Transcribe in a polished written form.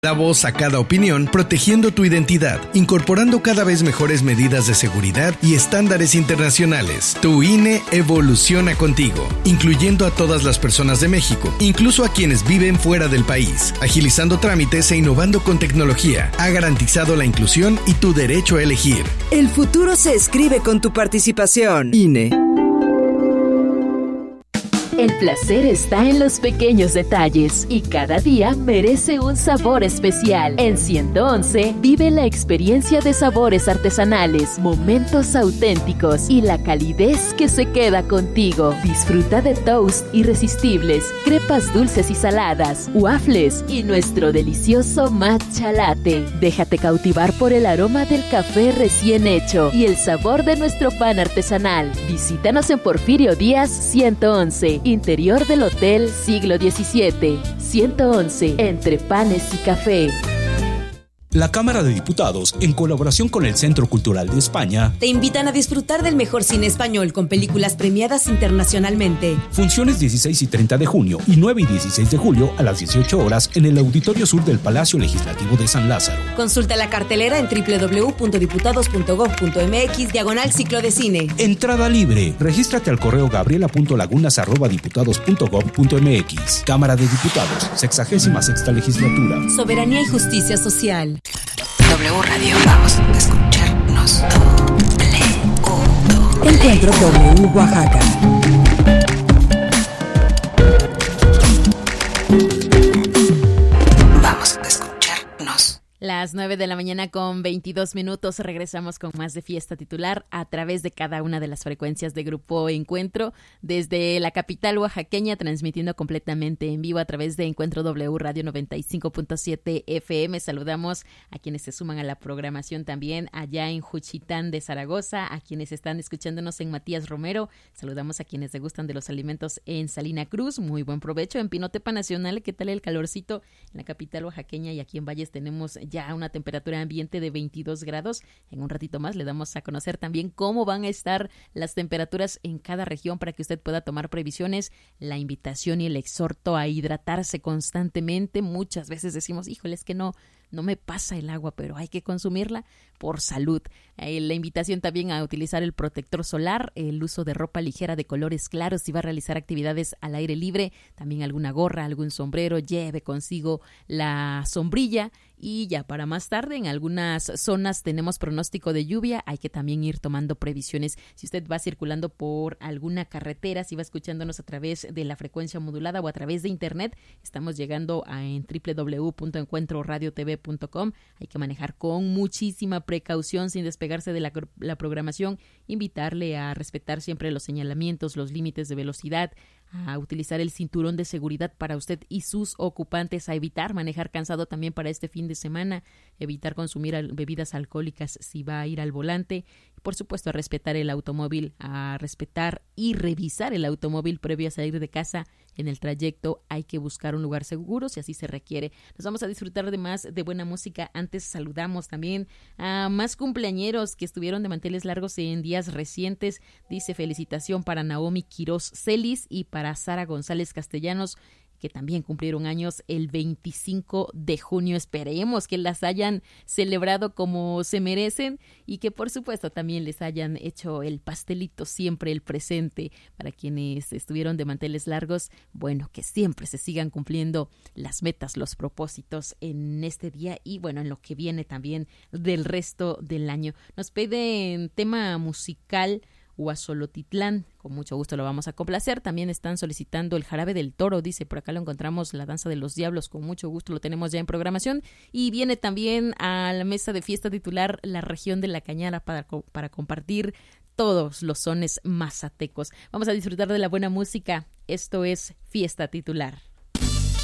Da voz a cada opinión, protegiendo tu identidad, incorporando cada vez mejores medidas de seguridad y estándares internacionales. Tu INE evoluciona contigo, incluyendo a todas las personas de México, incluso a quienes viven fuera del país, agilizando trámites e innovando con tecnología. Ha garantizado la inclusión y tu derecho a elegir. El futuro se escribe con tu participación. INE. El placer está en los pequeños detalles y cada día merece un sabor especial. En 111 vive la experiencia de sabores artesanales, momentos auténticos y la calidez que se queda contigo. Disfruta de toast irresistibles, crepas dulces y saladas, waffles y nuestro delicioso matcha latte. Déjate cautivar por el aroma del café recién hecho y el sabor de nuestro pan artesanal. Visítanos en Porfirio Díaz 111. Interior del Hotel Siglo XVII, 111, entre panes y café. La Cámara de Diputados, en colaboración con el Centro Cultural de España, te invitan a disfrutar del mejor cine español con películas premiadas internacionalmente. Funciones 16 y 30 de junio y 9 y 16 de julio a las 18 horas en el Auditorio Sur del Palacio Legislativo de San Lázaro. Consulta la cartelera en www.diputados.gov.mx/ciclo de cine. Entrada libre. Regístrate al correo gabriela.lagunas@diputados.gov.mx. Cámara de Diputados, 66ª legislatura. Soberanía y justicia social. W Radio, vamos a escucharnos doble. Encuentro W Oaxaca. Vamos a escucharnos. Las 9 de la mañana con 22 minutos, regresamos con más de Fiesta Titular a través de cada una de las frecuencias de Grupo Encuentro, desde la capital oaxaqueña, transmitiendo completamente en vivo a través de Encuentro W Radio 95.7 FM. Saludamos a quienes se suman a la programación también allá en Juchitán de Zaragoza, a quienes están escuchándonos en Matías Romero. Saludamos a quienes degustan de los alimentos en Salina Cruz. Muy buen provecho en Pinotepa Nacional. ¿Qué tal el calorcito en la capital oaxaqueña? Y aquí en Valles tenemos ya una temperatura ambiente de 22 grados. En un ratito más le damos a conocer también cómo van a estar las temperaturas en cada región para que usted pueda tomar previsiones. La invitación y el exhorto a hidratarse constantemente. Muchas veces decimos, híjole, es que no me pasa el agua, pero hay que consumirla por salud. La invitación también a utilizar el protector solar, el uso de ropa ligera de colores claros si va a realizar actividades al aire libre, también alguna gorra, algún sombrero, lleve consigo la sombrilla. Y ya para más tarde, en algunas zonas tenemos pronóstico de lluvia, hay que también ir tomando previsiones. Si usted va circulando por alguna carretera, si va escuchándonos a través de la frecuencia modulada o a través de internet, estamos llegando en www.encuentroradiotv.com. Hay que manejar con muchísima precaución sin despegarse de la programación, invitarle a respetar siempre los señalamientos, los límites de velocidad, a utilizar el cinturón de seguridad para usted y sus ocupantes, a evitar manejar cansado también para este fin de semana, evitar consumir bebidas alcohólicas si va a ir al volante, y por supuesto a respetar el automóvil, a respetar y revisar el automóvil previo a salir de casa. En el trayecto hay que buscar un lugar seguro si así se requiere. Nos vamos a disfrutar de más de buena música. Antes saludamos también a más cumpleañeros que estuvieron de manteles largos en días recientes. Dice felicitación para Naomi Quiroz Celis y para Sara González Castellanos, que también cumplieron años el 25 de junio. Esperemos que las hayan celebrado como se merecen y que por supuesto también les hayan hecho el pastelito, siempre el presente para quienes estuvieron de manteles largos. Bueno, que siempre se sigan cumpliendo las metas, los propósitos en este día y bueno, en lo que viene también del resto del año. Nos piden tema musical Huazolotitlán, con mucho gusto lo vamos a complacer. También están solicitando el Jarabe del Toro, dice, por acá lo encontramos, la Danza de los Diablos, con mucho gusto lo tenemos ya en programación. Y viene también a la mesa de Fiesta Titular la región de La Cañada para compartir todos los sones mazatecos. Vamos a disfrutar de la buena música. Esto es Fiesta Titular.